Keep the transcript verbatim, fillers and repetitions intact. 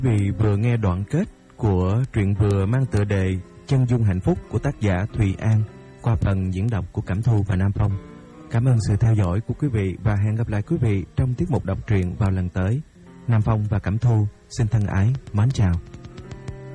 Quý vị vừa nghe đoạn kết của truyện vừa mang tựa đề Chân dung hạnh phúc của tác giả Thùy An qua phần diễn đọc của Cẩm Thu và Nam Phong. Cảm ơn sự theo dõi của quý vị và hẹn gặp lại quý vị trong tiết mục đọc truyện vào lần tới. Nam Phong và Cẩm Thu xin thân ái mến chào.